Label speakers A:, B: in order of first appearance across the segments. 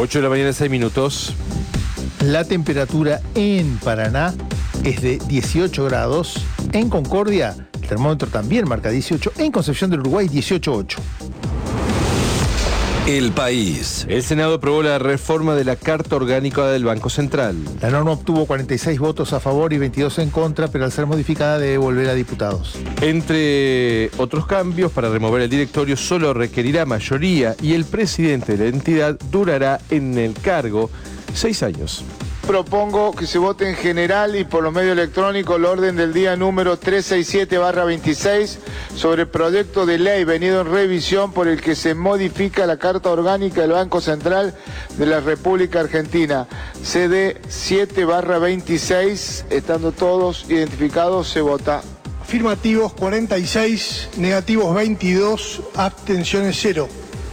A: 8 de la mañana, 6 minutos.
B: La temperatura en Paraná es de 18 grados. En Concordia, el termómetro también marca 18. En Concepción del Uruguay, 18,8.
C: El País.
A: El Senado aprobó la reforma de la Carta Orgánica del Banco Central.
B: La norma obtuvo 46 votos a favor y 22 en contra, pero al ser modificada debe volver a diputados.
A: Entre otros cambios, para remover el directorio solo requerirá mayoría y el presidente de la entidad durará en el cargo 6 años.
D: Propongo que se vote en general y por los medios electrónicos el orden del día número 367/26 sobre el proyecto de ley venido en revisión por el que se modifica la Carta Orgánica del Banco Central de la República Argentina. CD 7/26, estando todos identificados, se vota.
E: Afirmativos 46, negativos 22, abstenciones 0.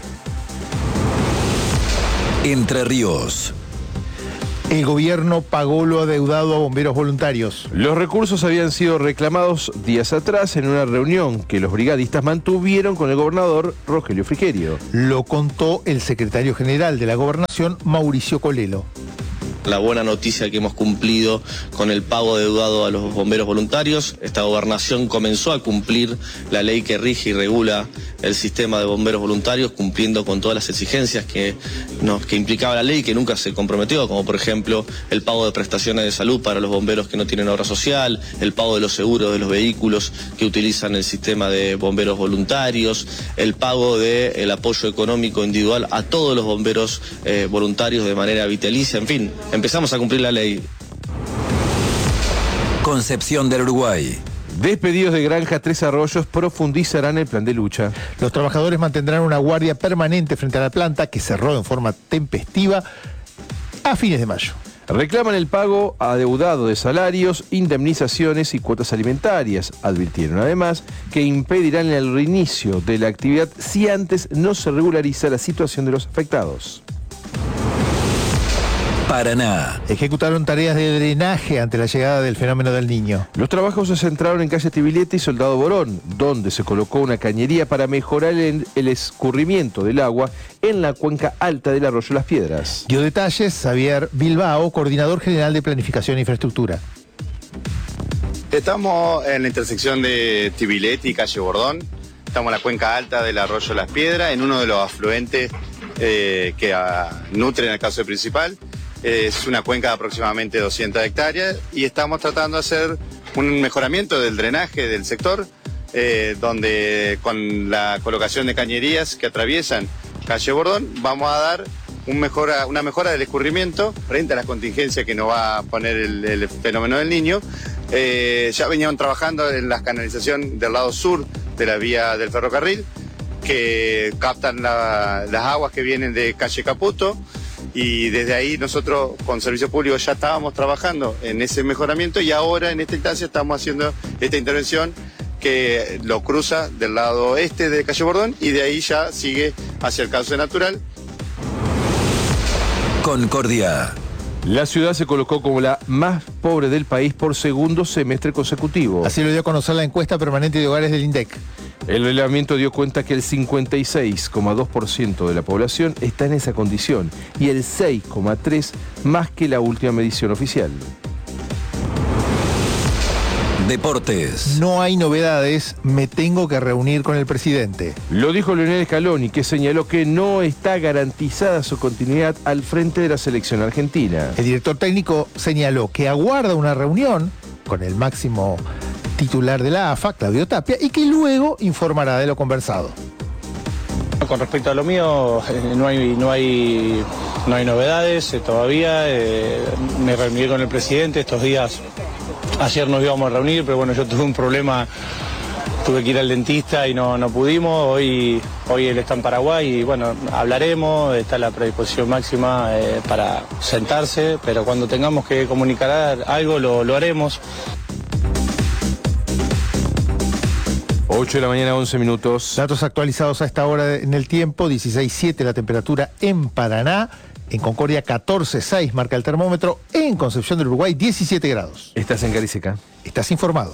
C: Entre Ríos.
B: El gobierno pagó lo adeudado a bomberos voluntarios.
A: Los recursos habían sido reclamados días atrás en una reunión que los brigadistas mantuvieron con el gobernador Rogelio Frigerio.
B: Lo contó el secretario general de la Gobernación, Mauricio Colelo.
F: La buena noticia que hemos cumplido con el pago deudado a los bomberos voluntarios. Esta gobernación comenzó a cumplir la ley que rige y regula el sistema de bomberos voluntarios, cumpliendo con todas las exigencias que implicaba la ley, que nunca se comprometió, como por ejemplo el pago de prestaciones de salud para los bomberos que no tienen obra social, el pago de los seguros de los vehículos que utilizan el sistema de bomberos voluntarios, el pago del apoyo económico individual a todos los bomberos voluntarios de manera vitalicia, en fin. Empezamos a cumplir la ley.
C: Concepción del Uruguay.
A: Despedidos de Granja Tres Arroyos profundizarán el plan de lucha.
B: Los trabajadores mantendrán una guardia permanente frente a la planta que cerró en forma tempestiva a fines de mayo.
A: Reclaman el pago adeudado de salarios, indemnizaciones y cuotas alimentarias. Advirtieron además que impedirán el reinicio de la actividad si antes no se regulariza la situación de los afectados.
C: Paraná.
B: Ejecutaron tareas de drenaje ante la llegada del fenómeno del Niño.
A: Los trabajos se centraron en calle Tibilete y Soldado Borón, donde se colocó una cañería para mejorar el escurrimiento del agua en la cuenca alta del arroyo Las Piedras.
B: Dio detalles Xavier Bilbao, coordinador general de Planificación e Infraestructura.
G: Estamos en la intersección de Tibilete y calle Bordón. Estamos en la cuenca alta del arroyo Las Piedras, en uno de los afluentes que nutren el cauce principal. Es una cuenca de aproximadamente 200 hectáreas y estamos tratando de hacer un mejoramiento del drenaje del sector, donde con la colocación de cañerías que atraviesan calle Bordón vamos a dar una mejora del escurrimiento frente a las contingencias que nos va a poner el fenómeno del Niño. Ya venían trabajando en la canalización del lado sur de la vía del ferrocarril, que captan las aguas que vienen de calle Caputo. Y desde ahí nosotros con Servicio Público ya estábamos trabajando en ese mejoramiento y ahora en esta instancia estamos haciendo esta intervención que lo cruza del lado este de calle Bordón y de ahí ya sigue hacia el cauce natural.
C: Concordia.
A: La ciudad se colocó como la más pobre del país por segundo semestre consecutivo.
B: Así lo dio a conocer la encuesta permanente de hogares del INDEC.
A: El relevamiento dio cuenta que el 56,2% de la población está en esa condición y el 6,3% más que la última medición oficial.
C: Deportes.
B: No hay novedades, me tengo que reunir con el presidente.
A: Lo dijo Lionel Scaloni, que señaló que no está garantizada su continuidad al frente de la selección argentina.
B: El director técnico señaló que aguarda una reunión con el máximo titular de la AFA, Claudio Tapia, y que luego informará de lo conversado.
H: Con respecto a lo mío, no hay novedades todavía. Me reuní con el presidente estos días. Ayer nos íbamos a reunir, pero bueno, yo tuve un problema, tuve que ir al dentista y no pudimos. Hoy él está en Paraguay y bueno, hablaremos, está la predisposición máxima para sentarse, pero cuando tengamos que comunicar algo lo haremos.
A: 8 de la mañana, 11 minutos.
B: Datos actualizados a esta hora en el tiempo, 16,7 la temperatura en Paraná. En Concordia 14,6 marca el termómetro. En Concepción del Uruguay 17 grados.
A: Estás en Cariseca.
B: Estás informado.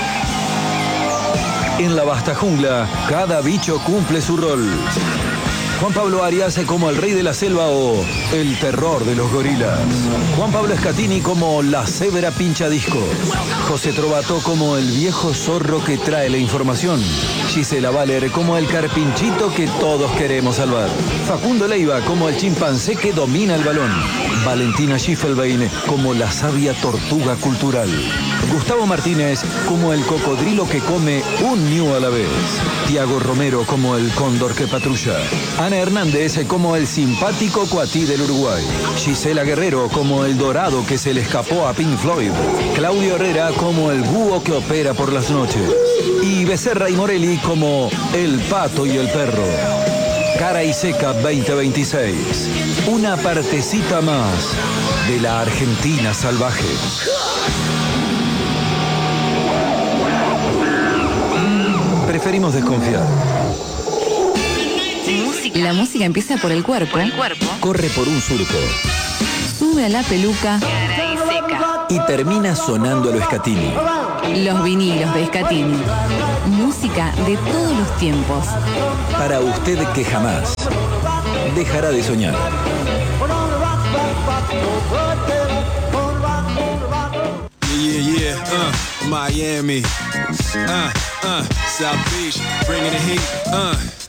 C: En la vasta jungla, cada bicho cumple su rol. Juan Pablo Arias como el rey de la selva o el terror de los gorilas. Juan Pablo Scatini como la cebra pinchadisco. José Trovato como el viejo zorro que trae la información. Gisela Valer como el carpinchito que todos queremos salvar. Facundo Leiva como el chimpancé que domina el balón. Valentina Schiffelbein como la sabia tortuga cultural. Gustavo Martínez como el cocodrilo que come un ñu a la vez. Tiago Romero como el cóndor que patrulla. Ana Hernández como el simpático cuatí del Uruguay. Gisela Guerrero como el dorado que se le escapó a Pink Floyd. Claudio Herrera como el búho que opera por las noches. Y Becerra y Morelli como el pato y el perro. Cara y Seca 2026. Una partecita más de la Argentina salvaje. Preferimos desconfiar.
I: La música empieza por el cuerpo.
C: Corre por un surco.
I: Sube a la peluca.
J: Cara y Seca.
C: Y termina sonando a lo Scatini.
I: Los vinilos de Scatini. Música de todos los tiempos.
C: Para usted que jamás dejará de soñar.
K: Miami, South Beach, bringing the heat,